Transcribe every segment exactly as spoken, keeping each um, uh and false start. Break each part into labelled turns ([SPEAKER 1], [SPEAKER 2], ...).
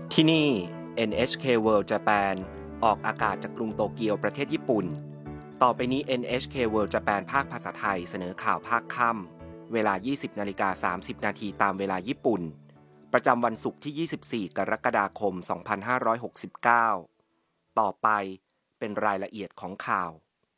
[SPEAKER 1] ที่นี่ เอ็น เอช เค World Japan ออกอากาศจากกรุงโตเกียวประเทศญี่ปุ่นต่อไปนี้ เอ็น เอช เค World Japan ภาคภาษาไทยเสนอข่าวภาคค่ำเวลา ยี่สิบนาฬิกาสามสิบนาทีตามเวลาญี่ปุ่นประจำวันศุกร์ที่ ยี่สิบสี่ กรกฎาคม สองพันห้าร้อยหกสิบเก้า ต่อไปเป็นรายละเอียดของข่าว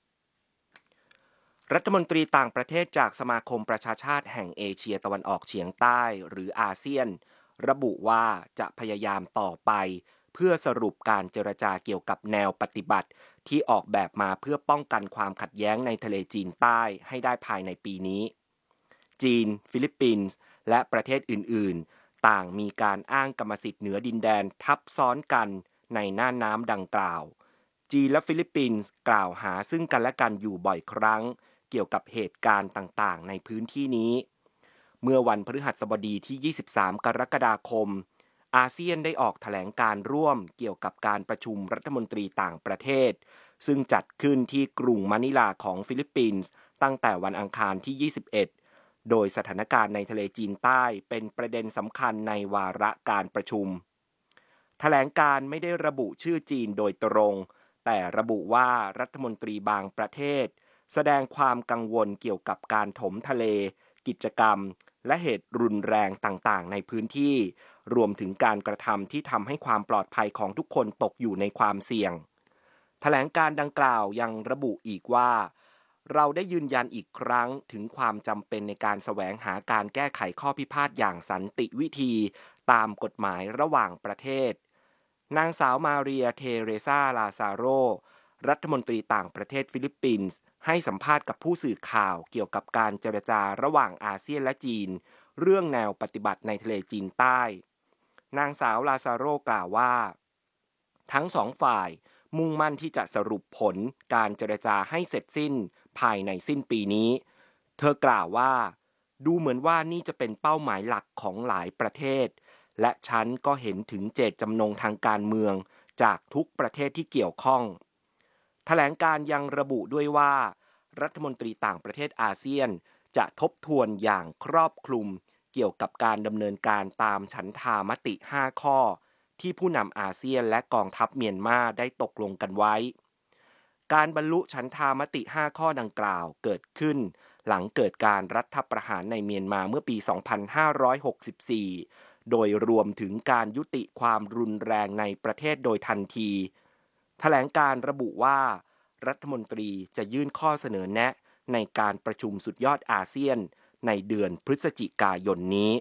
[SPEAKER 1] รัฐมนตรีต่างประเทศจากสมาคมประชาชาติแห่งเอเชียตะวันออกเฉียงใต้หรืออาเซียนระบุว่าจะพยายามต่อไปเพื่อสรุปการเจรจาเกี่ยวกับแนวปฏิบัติที่ออกแบบมาเพื่อป้องกันความขัดแย้งในทะเลจีนใต้ให้ได้ภายในปีนี้จีนฟิลิปปินส์และประเทศอื่นๆต่างมีการอ้างกรรมสิทธิ์เหนือดินแดนทับซ้อนกันในน่านน้ำดังกล่าวจีนและฟิลิปปินส์กล่าวหาซึ่งกันและกันอยู่บ่อยครั้งเกี่ยวกับเหตุการณ์ต่างๆในพื้นที่นี้เมื่อวันพฤหัสบดีที่ ยี่สิบสาม กรกฎาคมอาเซียนได้ออกแถลงการร่วมเกี่ยวกับการประชุมรัฐมนตรีต่างประเทศซึ่งจัดขึ้นที่กรุงมะนิลาของฟิลิปปินส์ตั้งแต่วันอังคารที่ ยี่สิบเอ็ด โดยสถานการณ์ในทะเลจีนใต้เป็นประเด็นสำคัญในวาระการประชุมแถลงการไม่ได้ระบุชื่อจีนโดยตรงแต่ระบุว่ารัฐมนตรีบางประเทศแสดงความกังวลเกี่ยวกับการถมทะเลกิจกรรมและเหตุรุนแรงต่างๆในพื้นที่รวมถึงการกระทำที่ทำให้ความปลอดภัยของทุกคนตกอยู่ในความเสี่ยงแถลงการดังกล่าวยังระบุอีกว่าเราได้ยืนยันอีกครั้งถึงความจำเป็นในการแสวงหาการแก้ไขข้อพิพาทอย่างสันติวิธีตามกฎหมายระหว่างประเทศนางสาวมาเรียเทเรซาลาซาโรรัฐมนตรีต่างประเทศฟิลิปปินส์ให้สัมภาษณ์กับผู้สื่อข่าวเกี่ยวกับการเจรจาระหว่างอาเซียนและจีนเรื่องแนวปฏิบัติในทะเลจีนใต้นางสาวลาซาโรกล่าวว่าทั้งสองฝ่ายมุ่งมั่นที่จะสรุปผลการเจรจาให้เสร็จสิ้นภายในสิ้นปีนี้เธอกล่าวว่าดูเหมือนว่านี่จะเป็นเป้าหมายหลักของหลายประเทศและฉันก็เห็นถึงเจตจำนงทางการเมืองจากทุกประเทศที่เกี่ยวข้องแถลงการยังระบุด้วยว่ารัฐมนตรีต่างประเทศอาเซียนจะทบทวนอย่างครอบคลุมเกี่ยวกับการดำเนินการตามฉันทามติห้าข้อที่ผู้นำอาเซียนและกองทัพเมียนมาได้ตกลงกันไว้การบรรลุฉันทามติห้าข้อดังกล่าวเกิดขึ้นหลังเกิดการรัฐประหารในเมียนมาเมื่อปี สองพันห้าร้อยหกสิบสี่ โดยรวมถึงการยุติความรุนแรงในประเทศโดยทันทีแถลงการระบุว่ารัฐมนตรีจะยื่นข้อเสนอแนะในการประชุมสุดยอดอาเซียนในเดือนพฤศจิกายนนี้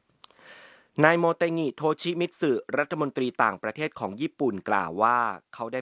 [SPEAKER 1] นายโมเตงิโทชิมิตสึรัฐมนตรีต่างประเทศของญี่ปุ่นกล่าวว่าเขาได้